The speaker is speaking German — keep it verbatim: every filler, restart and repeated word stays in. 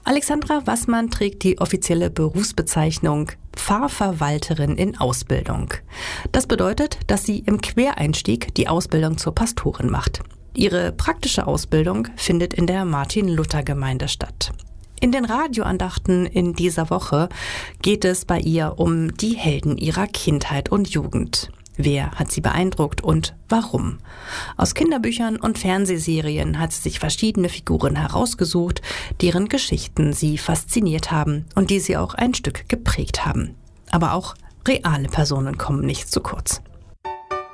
Alexandra Wassmann trägt die offizielle Berufsbezeichnung Pfarrverwalterin in Ausbildung. Das bedeutet, dass sie im Quereinstieg die Ausbildung zur Pastorin macht. Ihre praktische Ausbildung findet in der Martin-Luther-Gemeinde statt. In den Radioandachten in dieser Woche geht es bei ihr um die Helden ihrer Kindheit und Jugend. Wer hat sie beeindruckt und warum? Aus Kinderbüchern und Fernsehserien hat sie sich verschiedene Figuren herausgesucht, deren Geschichten sie fasziniert haben und die sie auch ein Stück geprägt haben. Aber auch reale Personen kommen nicht zu kurz.